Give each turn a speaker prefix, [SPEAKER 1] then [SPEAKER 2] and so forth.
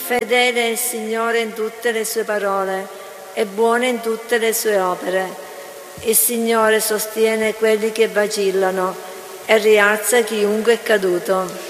[SPEAKER 1] Fedele è il Signore in tutte le sue parole e buono in tutte le sue opere. Il Signore sostiene quelli che vacillano e rialza chiunque è caduto.